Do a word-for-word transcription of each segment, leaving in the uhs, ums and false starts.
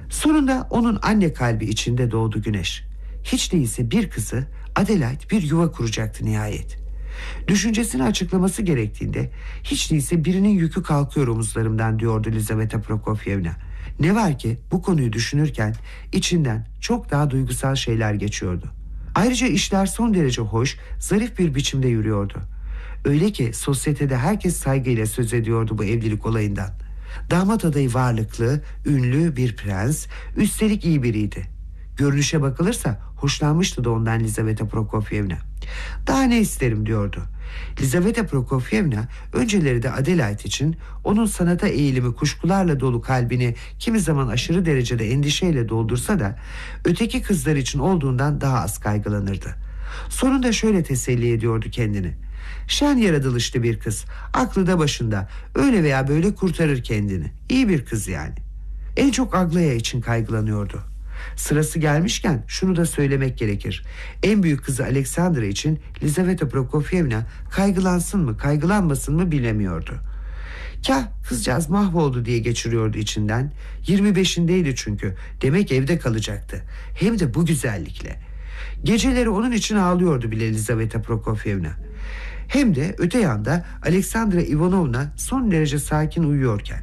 Sonunda onun anne kalbi içinde doğdu güneş. Hiç değilse bir kızı, Adelaide, bir yuva kuracaktı nihayet. Düşüncesini açıklaması gerektiğinde hiç değilse birinin yükü kalkıyor omuzlarımdan diyordu Lizaveta Prokofyevna. Ne var ki bu konuyu düşünürken içinden çok daha duygusal şeyler geçiyordu. Ayrıca işler son derece hoş, zarif bir biçimde yürüyordu. Öyle ki sosyetede herkes saygıyla söz ediyordu bu evlilik olayından. Damat adayı varlıklı, ünlü bir prens, üstelik iyi biriydi. Görünüşe bakılırsa hoşlanmıştı da ondan Lizaveta Prokofyevna. Daha ne isterim diyordu. Lizaveta Prokofyevna önceleri de Adelaide için onun sanata eğilimi kuşkularla dolu kalbini kimi zaman aşırı derecede endişeyle doldursa da öteki kızlar için olduğundan daha az kaygılanırdı. Sonunda şöyle teselli ediyordu kendini. Şen yaratılışlı bir kız, aklı da başında, öyle veya böyle kurtarır kendini. İyi bir kız yani. En çok Aglaya için kaygılanıyordu. Sırası gelmişken şunu da söylemek gerekir. En büyük kızı Alexandra için Lizaveta Prokofyevna kaygılansın mı kaygılanmasın mı bilemiyordu. Kah kızcağız mahvoldu diye geçiriyordu içinden. yirmi beşindeydi çünkü. Demek evde kalacaktı. Hem de bu güzellikle. Geceleri onun için ağlıyordu bile Lizaveta Prokofyevna. Hem de öte yanda Alexandra Ivanovna son derece sakin uyuyorken.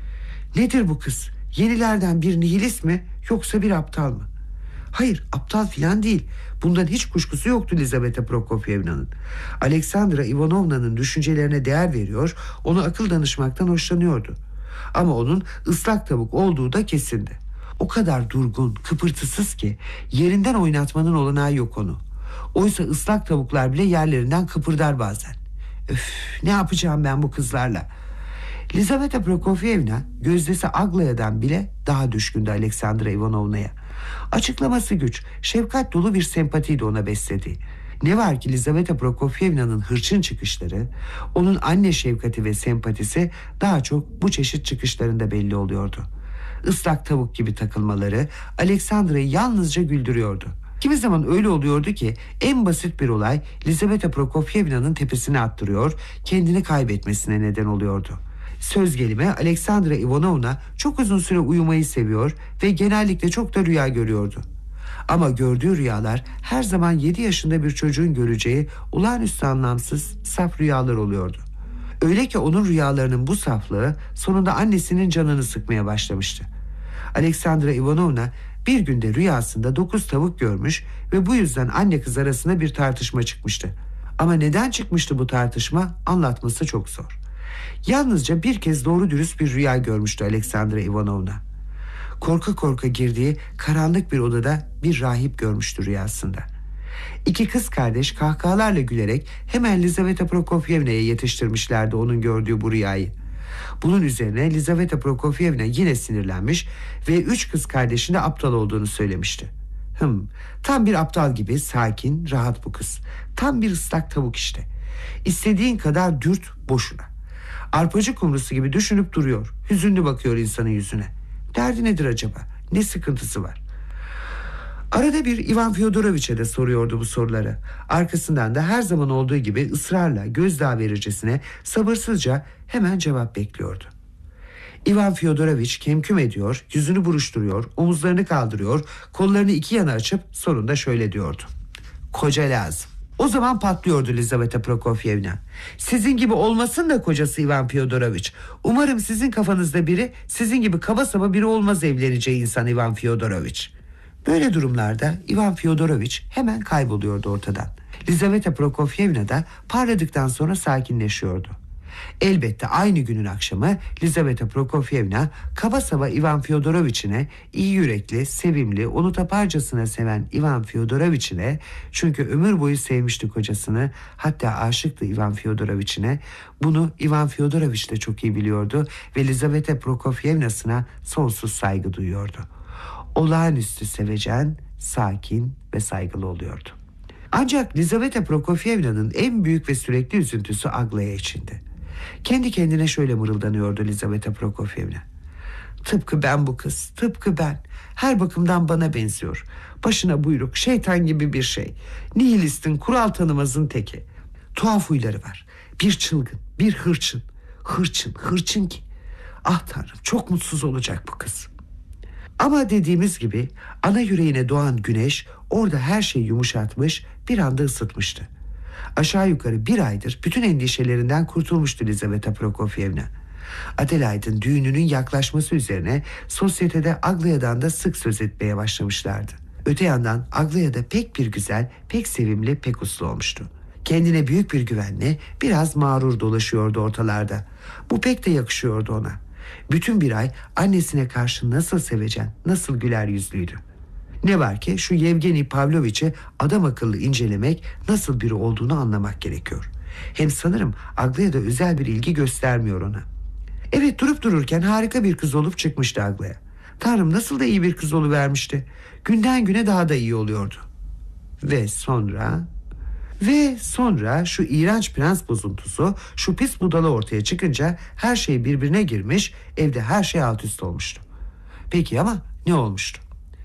Nedir bu kız? Yenilerden bir nihilist mi yoksa bir aptal mı? Hayır, aptal filan değil. Bundan hiç kuşkusu yoktu Lizaveta Prokofyevna'nın. Alexandra Ivanovna'nın düşüncelerine değer veriyor, ona akıl danışmaktan hoşlanıyordu. Ama onun ıslak tavuk olduğu da kesindi. O kadar durgun, kıpırtısız ki yerinden oynatmanın olanağı yok onu. Oysa ıslak tavuklar bile yerlerinden kıpırdar bazen. Öf, ne yapacağım ben bu kızlarla? Lizaveta Prokofyevna gözdesi Aglaya'dan bile daha düşkündü Alexandra Ivanovna'ya. Açıklaması güç, şefkat dolu bir sempatiydi ona beslediği. Ne var ki Lizaveta Prokofyevna'nın hırçın çıkışları, onun anne şefkati ve sempatisi daha çok bu çeşit çıkışlarında belli oluyordu. Islak tavuk gibi takılmaları Alexandra'yı yalnızca güldürüyordu. Kimi zaman öyle oluyordu ki en basit bir olay Lizaveta Prokofyevna'nın tepesine attırıyor, kendini kaybetmesine neden oluyordu. Söz gelimi Alexandra Ivanovna çok uzun süre uyumayı seviyor ve genellikle çok da rüya görüyordu. Ama gördüğü rüyalar her zaman yedi yaşında bir çocuğun göreceği olağanüstü anlamsız, saf rüyalar oluyordu. Öyle ki onun rüyalarının bu saflığı sonunda annesinin canını sıkmaya başlamıştı. Alexandra Ivanovna bir günde rüyasında dokuz tavuk görmüş ve bu yüzden anne kız arasında bir tartışma çıkmıştı. Ama neden çıkmıştı bu tartışma anlatması çok zor. Yalnızca bir kez doğru dürüst bir rüya görmüştü Alexandra Ivanovna. Korka korka girdiği karanlık bir odada bir rahip görmüştü rüyasında. İki kız kardeş kahkahalarla gülerek hemen Lizaveta Prokofyevna'ya yetiştirmişlerdi onun gördüğü bu rüyayı. Bunun üzerine Lizaveta Prokofyevna yine sinirlenmiş ve üç kız kardeşin de aptal olduğunu söylemişti. Hım, tam bir aptal gibi sakin, rahat bu kız. Tam bir ıslak tavuk işte. İstediğin kadar dürt boşuna. Arpacı kumrusu gibi düşünüp duruyor. Hüzünlü bakıyor insanın yüzüne. Derdi nedir acaba? Ne sıkıntısı var? Arada bir Ivan Fyodoroviç'e de soruyordu bu soruları. Arkasından da her zaman olduğu gibi ısrarla, gözdağı vericesine, sabırsızca hemen cevap bekliyordu. Ivan Fyodoroviç kemküm ediyor, yüzünü buruşturuyor, omuzlarını kaldırıyor, kollarını iki yana açıp sonunda şöyle diyordu. Koca lazım. O zaman patlıyordu Lizaveta Prokofyevna. Sizin gibi olmasın da kocası Ivan Fyodoroviç. Umarım sizin kafanızda biri, sizin gibi kaba saba biri olmaz evleneceği insan Ivan Fyodoroviç. Böyle durumlarda Ivan Fyodoroviç hemen kayboluyordu ortadan. Lizaveta Prokofyevna da parladıktan sonra sakinleşiyordu. Elbette aynı günün akşamı Lizaveta Prokofyevna kaba saba Ivan Fyodoroviç'ine, iyi yürekli, sevimli, onu taparcasına seven Ivan Fyodoroviç'ine, çünkü ömür boyu sevmişti kocasını, hatta aşıktı Ivan Fyodoroviç'ine, bunu Ivan Fyodoroviç de çok iyi biliyordu ve Lizaveta Prokofyevna'sına sonsuz saygı duyuyordu. Olağanüstü sevecen, sakin ve saygılı oluyordu. Ancak Lizaveta Prokofyevna'nın en büyük ve sürekli üzüntüsü Aglaya içindi. Kendi kendine şöyle mırıldanıyordu Lizaveta Prokofyevna. Tıpkı ben bu kız, tıpkı ben. Her bakımdan bana benziyor. Başına buyruk, şeytan gibi bir şey. Nihilistin, kural tanımazın teki. Tuhaf huyları var. Bir çılgın, bir hırçın. Hırçın, hırçın ki. Ah Tanrım, çok mutsuz olacak bu kız. Ama dediğimiz gibi ana yüreğine doğan güneş orada her şeyi yumuşatmış, bir anda ısıtmıştı. Aşağı yukarı bir aydır bütün endişelerinden kurtulmuştu Lizaveta Prokofyevna. Adelaide'in düğününün yaklaşması üzerine sosyetede Aglia'dan da sık söz etmeye başlamışlardı. Öte yandan Aglia da pek bir güzel, pek sevimli, pek uslu olmuştu. Kendine büyük bir güvenle biraz mağrur dolaşıyordu ortalarda. Bu pek de yakışıyordu ona. Bütün bir ay annesine karşı nasıl sevecen, nasıl güler yüzlüydü. Ne var ki şu Yevgeni Pavloviç'i adam akıllı incelemek, nasıl biri olduğunu anlamak gerekiyor. Hem sanırım Aglia da özel bir ilgi göstermiyor ona. Evet, durup dururken harika bir kız olup çıkmıştı Aglia. Tanrım, nasıl da iyi bir kız oluvermişti. Günden güne daha da iyi oluyordu. Ve sonra... Ve sonra şu iğrenç prens bozuntusu, şu pis budala ortaya çıkınca her şey birbirine girmiş, evde her şey alt üst olmuştu. Peki ama ne olmuştu?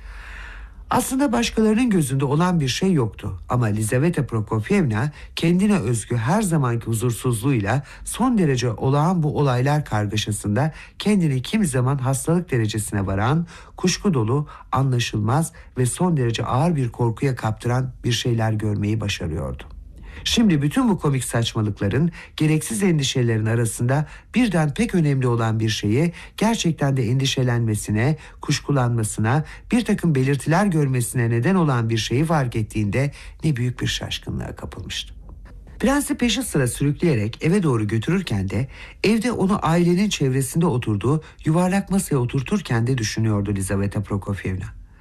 Aslında başkalarının gözünde olan bir şey yoktu. Ama Lizaveta Prokofyevna kendine özgü her zamanki huzursuzluğuyla son derece olağan bu olaylar kargaşasında kendini kimi zaman hastalık derecesine varan, kuşku dolu, anlaşılmaz ve son derece ağır bir korkuya kaptıran bir şeyler görmeyi başarıyordu. Şimdi bütün bu komik saçmalıkların, gereksiz endişelerin arasında birden pek önemli olan bir şeyi, gerçekten de endişelenmesine, kuşkulanmasına, bir takım belirtiler görmesine neden olan bir şeyi fark ettiğinde ne büyük bir şaşkınlığa kapılmıştı. Prensi peşi sıra sürükleyerek eve doğru götürürken de evde onu ailenin çevresinde oturduğu yuvarlak masaya oturturken de düşünüyordu Lizaveta Prokofyevna.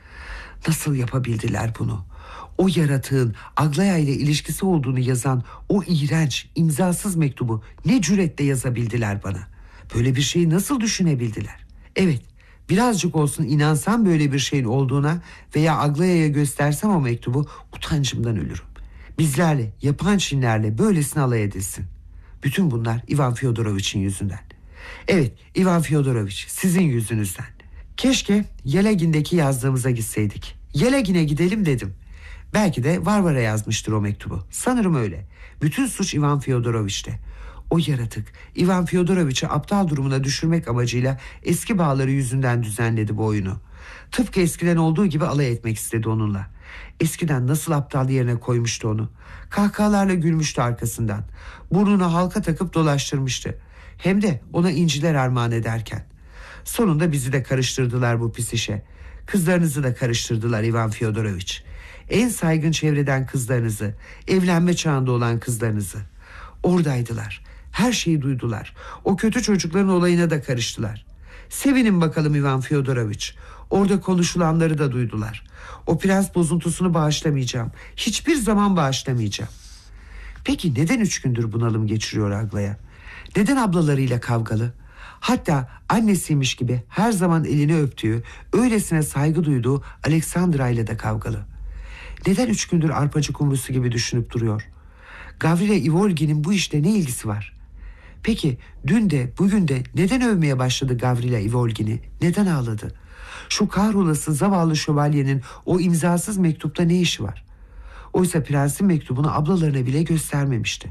Nasıl yapabildiler bunu? O yaratığın Aglaia ile ilişkisi olduğunu yazan o iğrenç, imzasız mektubu ne cüretle yazabildiler bana? Böyle bir şeyi nasıl düşünebildiler? Evet, birazcık olsun inansam böyle bir şeyin olduğuna veya Aglaia'ya göstersem o mektubu, utancımdan ölürüm. Bizlerle, yapan Çinlerle böylesine alay edilsin. Bütün bunlar Ivan Fyodorovich'in yüzünden. Evet, Ivan Fyodorovich, sizin yüzünüzden. Keşke Yelegin'deki yazdığımıza gitseydik. Yelegin'e gidelim dedim. Belki de Varvara yazmıştır o mektubu. Sanırım öyle. Bütün suç Ivan Fyodorovich'te. O yaratık Ivan Fyodorovich'i aptal durumuna düşürmek amacıyla eski bağları yüzünden düzenledi bu oyunu. Tıpkı eskiden olduğu gibi alay etmek istedi onunla. Eskiden nasıl aptal yerine koymuştu onu. Kahkahalarla gülmüştü arkasından. Burnuna halka takıp dolaştırmıştı. Hem de ona inciler armağan ederken. Sonunda bizi de karıştırdılar bu pis işe. Kızlarınızı da karıştırdılar Ivan Fyodorovich. En saygın çevreden kızlarınızı, evlenme çağında olan kızlarınızı. Oradaydılar. Her şeyi duydular. O kötü çocukların olayına da karıştılar. Sevinin bakalım Ivan Fyodorovich. Orada konuşulanları da duydular. O prens bozuntusunu bağışlamayacağım. Hiçbir zaman bağışlamayacağım. Peki neden üç gündür bunalım geçiriyor Aglaya? Neden ablalarıyla kavgalı? Hatta annesiymiş gibi her zaman elini öptüğü, öylesine saygı duyduğu Aleksandra ile de kavgalı. Neden üç gündür arpacı kumrusu gibi düşünüp duruyor? Gavrila Ivolgin'in bu işte ne ilgisi var? Peki dün de bugün de neden övmeye başladı Gavrila Ivolgin'i? Neden ağladı? Şu kahrolası zavallı şövalyenin o imzasız mektupta ne işi var? Oysa prensin mektubunu ablalarına bile göstermemişti.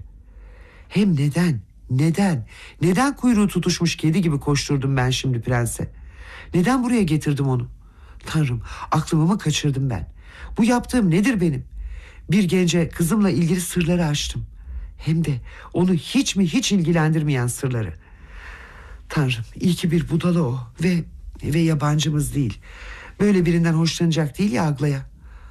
Hem neden? Neden? Neden kuyruğu tutuşmuş kedi gibi koşturdum ben şimdi prense? Neden buraya getirdim onu? Tanrım, aklımı mı kaçırdım ben? Bu yaptığım nedir benim? Bir gence kızımla ilgili sırları açtım. Hem de onu hiç mi hiç ilgilendirmeyen sırları. Tanrım, iyi ki bir budala o ve ve yabancımız değil. Böyle birinden hoşlanacak değil ya Aglaya.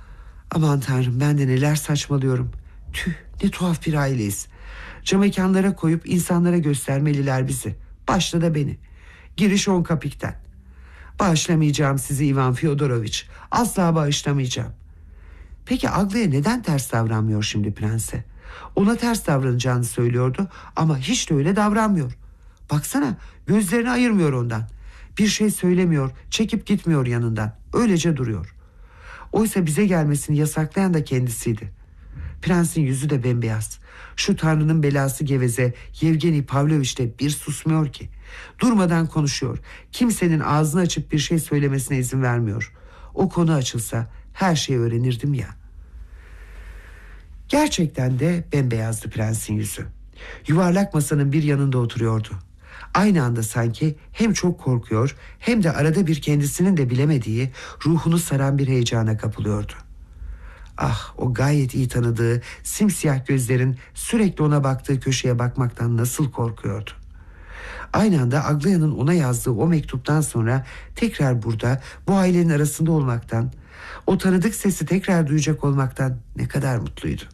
Aman Tanrım, ben de neler saçmalıyorum. Tüh, ne tuhaf bir aileyiz. Camekanlara koyup insanlara göstermeliler bizi. Başta da beni. Giriş on kapikten. Bağışlamayacağım sizi Ivan Fyodorovich. Asla bağışlamayacağım. Peki Aglaya neden ters davranmıyor şimdi prense? Ona ters davranacağını söylüyordu ama hiç de öyle davranmıyor. Baksana, gözlerini ayırmıyor ondan. Bir şey söylemiyor, çekip gitmiyor yanından. Öylece duruyor. Oysa bize gelmesini yasaklayan da kendisiydi. Prensin yüzü de bembeyaz. Şu Tanrı'nın belası geveze Yevgeni Pavlovich de bir susmuyor ki. Durmadan konuşuyor. Kimsenin ağzını açıp bir şey söylemesine izin vermiyor. O konu açılsa her şeyi öğrenirdim ya. Gerçekten de bembeyazdı prensin yüzü. Yuvarlak masanın bir yanında oturuyordu. Aynı anda sanki hem çok korkuyor hem de arada bir kendisinin de bilemediği ruhunu saran bir heyecana kapılıyordu. Ah, o gayet iyi tanıdığı simsiyah gözlerin sürekli ona baktığı köşeye bakmaktan nasıl korkuyordu. Aynı anda Aglaya'nın ona yazdığı o mektuptan sonra tekrar burada, bu ailenin arasında olmaktan, o tanıdık sesi tekrar duyacak olmaktan ne kadar mutluydu.